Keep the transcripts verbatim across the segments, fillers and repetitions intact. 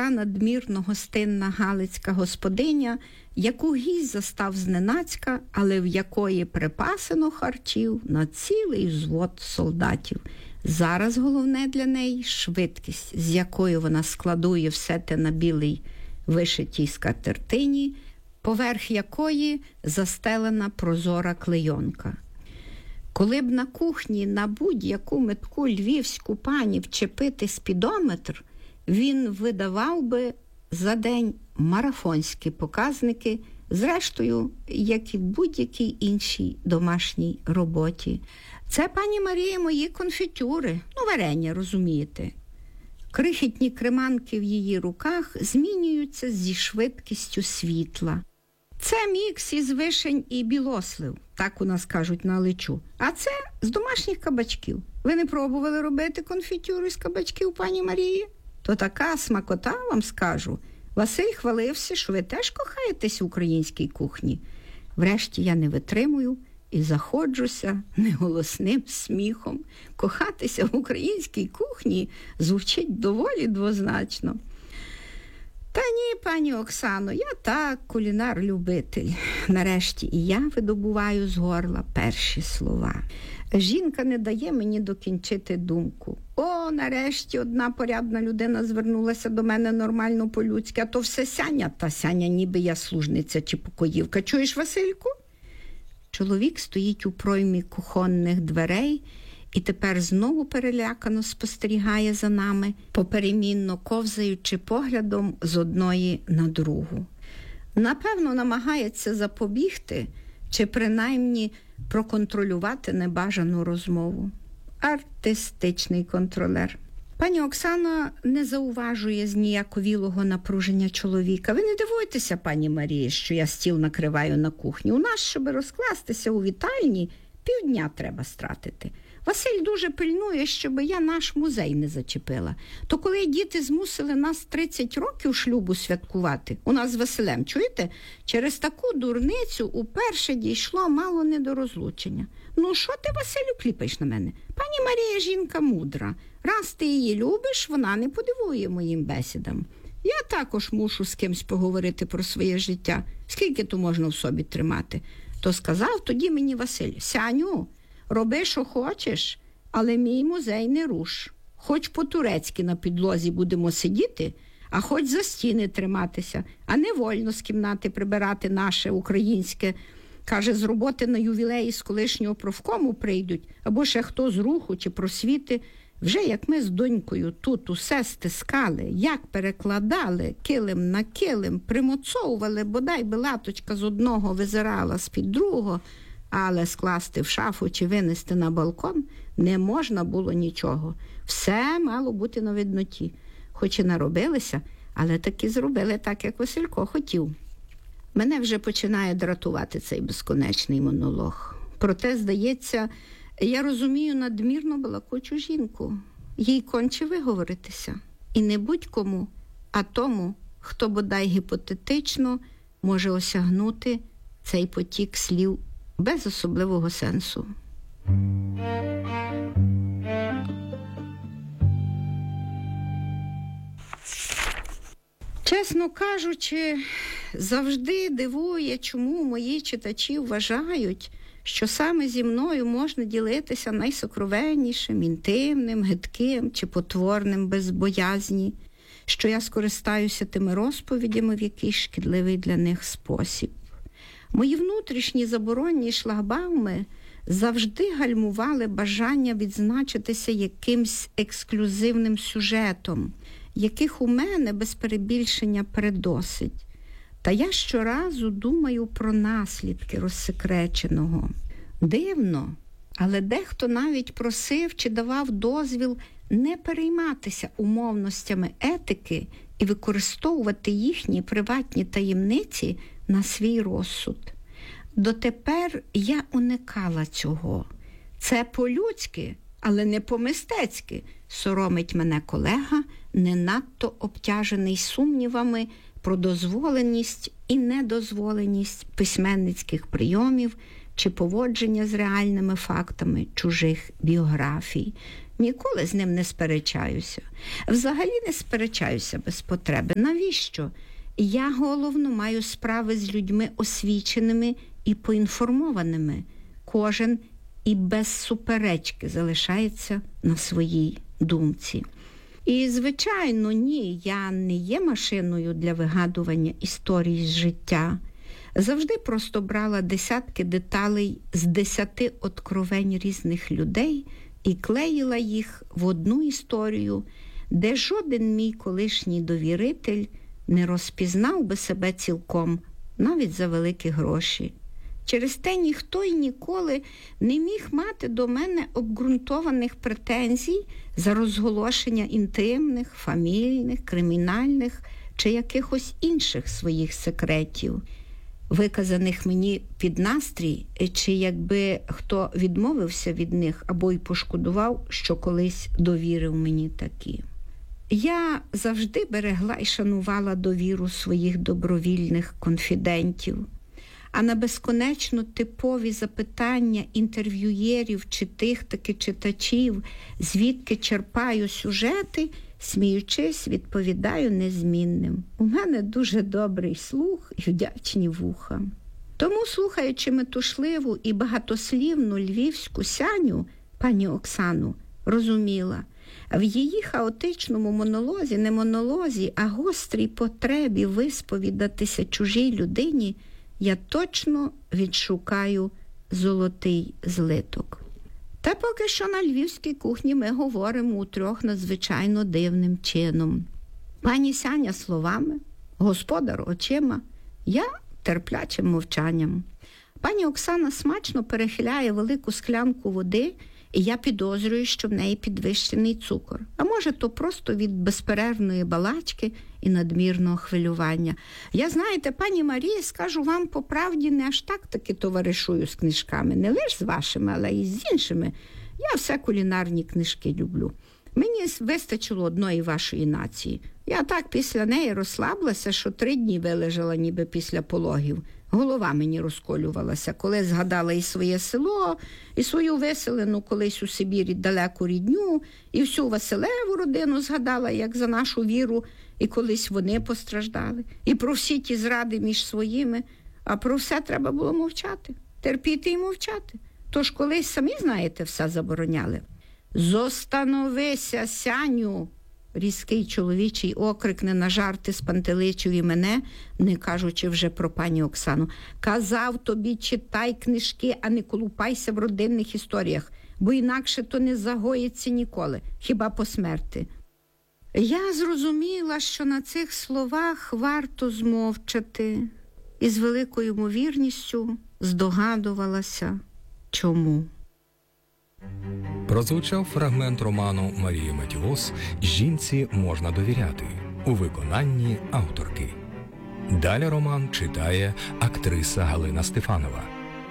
стара надмірно гостинна галицька господиня, яку гість застав зненацька, але в якої припасено харчів на цілий взвод солдатів. Зараз головне для неї швидкість, з якою вона складує все те на білій вишитій скатертині, поверх якої застелена прозора клейонка. Коли б на кухні на будь-яку метку львівську пані вчепити спідометр, він видавав би за день марафонські показники, зрештою, як і в будь-якій іншій домашній роботі. Це, пані Марія, мої конфітюри, ну, варення, розумієте. Крихітні креманки в її руках змінюються зі швидкістю світла. Це мікс із вишень і білослив, так у нас кажуть на Личу. А це з домашніх кабачків. Ви не пробували робити конфітюри з кабачків, пані Марії? То така смакота, вам скажу. Василь хвалився, що ви теж кохаєтесь в українській кухні. Врешті я не витримую і заходжуся неголосним сміхом. Кохатися в українській кухні звучить доволі двозначно. Та ні, пані Оксано, я так, кулінар-любитель. Нарешті і я видобуваю з горла перші слова. Жінка не дає мені докінчити думку. О, нарешті одна порядна людина звернулася до мене нормально по-людськи, а то все сяня, та сяня, ніби я служниця чи покоївка. Чуєш, Васильку? Чоловік стоїть у проймі кухонних дверей і тепер знову перелякано спостерігає за нами, поперемінно ковзаючи поглядом з одної на другу. Напевно, намагається запобігти чи принаймні проконтролювати небажану розмову. Артистичний контролер. Пані Оксана не зауважує зніяковілого напруження чоловіка. Ви не дивуйтеся, пані Марії, що я стіл накриваю на кухні. У нас, щоб розкластися у вітальні, півдня треба стратити. Василь дуже пильнує, щоб я наш музей не зачепила. То коли діти змусили нас тридцять років шлюбу святкувати, у нас з Василем, чуєте? Через таку дурницю уперше дійшло мало не до розлучення. Ну, що ти, Василю, кліпаєш на мене? Пані Марія жінка мудра. Раз ти її любиш, вона не подивує моїм бесідам. Я також мушу з кимсь поговорити про своє життя. Скільки то можна в собі тримати? То сказав тоді мені Василь: Сяню, роби, що хочеш, але мій музей не руш. Хоч по-турецьки на підлозі будемо сидіти, а хоч за стіни триматися, а не вольно з кімнати прибирати наше українське. Каже, з роботи на ювілеї з колишнього профкому прийдуть, або ще хто з руху чи просвіти. Вже як ми з донькою тут усе стискали, як перекладали килим на килим, примоцовували, бодай би латочка з одного визирала з-під другого, але скласти в шафу чи винести на балкон не можна було нічого. Все мало бути на видноті. Хоч і наробилися, але таки зробили так, як Василько хотів. Мене вже починає дратувати цей безконечний монолог. Проте, здається, я розумію надмірно балакучу жінку. Їй конче виговоритися. І не будь-кому, а тому, хто бодай гіпотетично може осягнути цей потік слів без особливого сенсу. Чесно кажучи, завжди дивує, чому мої читачі вважають, що саме зі мною можна ділитися найсокровеннішим, інтимним, гидким чи потворним без боязні, що я скористаюся тими розповідями в якийсь шкідливий для них спосіб. Мої внутрішні заборонні шлагбауми завжди гальмували бажання відзначитися якимсь ексклюзивним сюжетом, яких у мене без перебільшення предосить. Та я щоразу думаю про наслідки розсекреченого. Дивно, але дехто навіть просив чи давав дозвіл не перейматися умовностями етики і використовувати їхні приватні таємниці на свій розсуд. Дотепер я уникала цього. Це по-людськи, але не по-мистецьки, соромить мене колега, не надто обтяжений сумнівами про дозволеність і недозволеність письменницьких прийомів чи поводження з реальними фактами чужих біографій. Ніколи з ним не сперечаюся. Взагалі не сперечаюся без потреби. Навіщо? Я, головно, маю справи з людьми освіченими і поінформованими. Кожен і без суперечки залишається на своїй думці. І, звичайно, ні, я не є машиною для вигадування історій з життя. Завжди просто брала десятки деталей з десяти откровень різних людей і клеїла їх в одну історію, де жоден мій колишній довіритель не розпізнав би себе цілком, навіть за великі гроші. Через те ніхто й ніколи не міг мати до мене обґрунтованих претензій за розголошення інтимних, фамільних, кримінальних чи якихось інших своїх секретів, виказаних мені під настрій, чи якби хто відмовився від них або й пошкодував, що колись довірив мені такі. Я завжди берегла і шанувала довіру своїх добровільних конфідентів, а на безконечно типові запитання інтерв'юєрів чи тих таки читачів, звідки черпаю сюжети, сміючись, відповідаю незмінним. У мене дуже добрий слух і вдячні вуха. Тому, слухаючи метушливу і багатослівну львівську сяню, пані Оксану, розуміла, в її хаотичному монолозі, не монолозі, а гострій потребі висповідатися чужій людині я точно відшукаю золотий злиток. Та поки що на львівській кухні ми говоримо утрьох надзвичайно дивним чином. Пані Сяня словами, господар очима, я терплячим мовчанням. Пані Оксана смачно перехиляє велику склянку води, і я підозрюю, що в неї підвищений цукор. А може, то просто від безперервної балачки і надмірного хвилювання. Я, знаєте, пані Марія, скажу вам по правді, не аж так таки товаришую з книжками. Не лише з вашими, але й з іншими. Я все кулінарні книжки люблю. Мені вистачило одної вашої нації. Я так після неї розслаблася, що три дні вилежала ніби після пологів. Голова мені розколювалася, коли згадала і своє село, і свою виселену колись у Сибірі далеку рідню, і всю Василеву родину згадала, як за нашу віру, і колись вони постраждали. І про всі ті зради між своїми, а про все треба було мовчати, терпіти і мовчати. Тож колись, самі знаєте, все забороняли. «Зостановися, Сяню!» Різкий чоловічий окрик не на жарти спантеличив і мене, не кажучи вже про пані Оксану. «Казав тобі, читай книжки, а не колупайся в родинних історіях, бо інакше то не загоїться ніколи, хіба по смерти». Я зрозуміла, що на цих словах варто змовчати, і з великою ймовірністю здогадувалася, чому. Прозвучав фрагмент роману Марії Матіос «Жінці можна довіряти» у виконанні авторки. Далі роман читає актриса Галина Стефанова.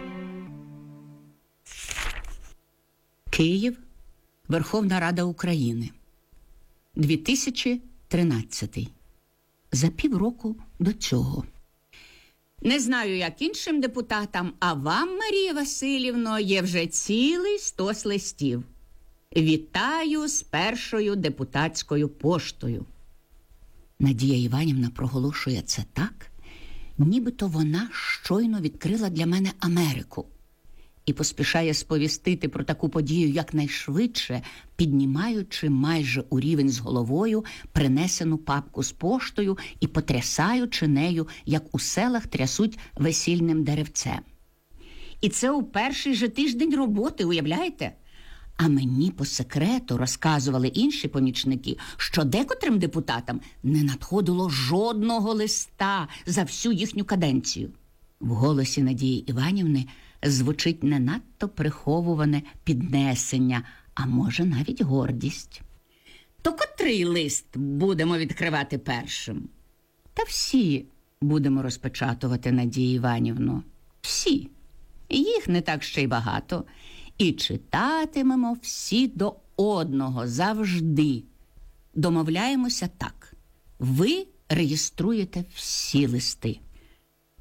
Київ, Верховна Рада України. дві тисячі тринадцятий. За півроку до цього. Не знаю, як іншим депутатам, а вам, Марія Василівно, є вже цілий стос листів. Вітаю з першою депутатською поштою. Надія Іванівна проголошує це так, нібито вона щойно відкрила для мене Америку і поспішає сповістити про таку подію якнайшвидше, піднімаючи майже у рівень з головою принесену папку з поштою і потрясаючи нею, як у селах трясуть весільним деревцем. І це у перший же тиждень роботи, уявляєте? А мені по секрету розказували інші помічники, що декотрим депутатам не надходило жодного листа за всю їхню каденцію. В голосі Надії Іванівни звучить не надто приховуване піднесення, а може навіть гордість. То котрий лист будемо відкривати першим? Та всі будемо розпечатувати, Надія Іванівно. Всі. Їх не так ще й багато. І читатимемо всі до одного, завжди. Домовляємося так. Ви реєструєте всі листи.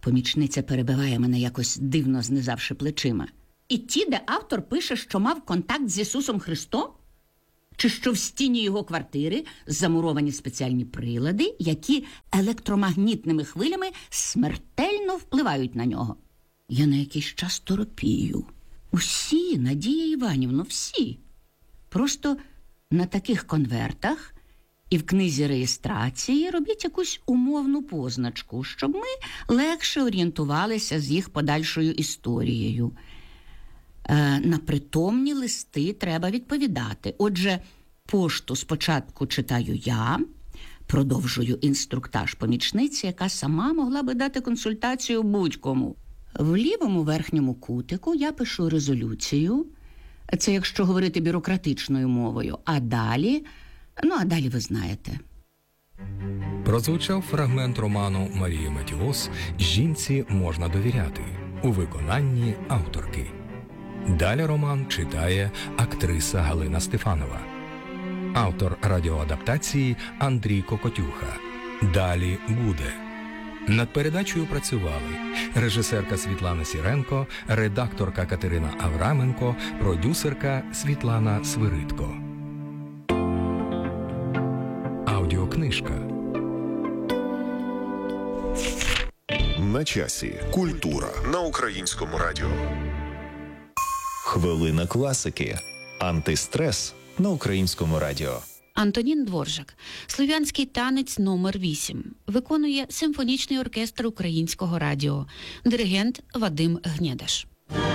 Помічниця перебиває мене якось дивно, знизавши плечима. І ті, де автор пише, що мав контакт з Ісусом Христом? Чи що в стіні його квартири замуровані спеціальні прилади, які електромагнітними хвилями смертельно впливають на нього? Я на якийсь час торопію. Усі, Надія Іванівно, всі. Просто на таких конвертах і в книзі реєстрації робіть якусь умовну позначку, щоб ми легше орієнтувалися з їх подальшою історією. Е, на притомні листи треба відповідати. Отже, пошту спочатку читаю я, продовжую інструктаж помічниці, яка сама могла би дати консультацію будь-кому. В лівому верхньому кутику я пишу резолюцію, це якщо говорити бюрократичною мовою, а далі, ну а далі ви знаєте. Прозвучав фрагмент роману Марії Матіос «Жінці можна довіряти» у виконанні авторки. Далі роман читає актриса Галина Стефанова. Автор радіоадаптації Андрій Кокотюха. Далі буде. Над передачею працювали режисерка Світлана Сіренко, редакторка Катерина Авраменко, продюсерка Світлана Свиридко. Аудіокнижка. На часі. Культура на Українському радіо. Хвилина класики. Антистрес на Українському радіо. Антонін Дворжак. Слов'янський танець номер вісім. Виконує симфонічний оркестр Українського радіо. Диригент Вадим Гнєдаш.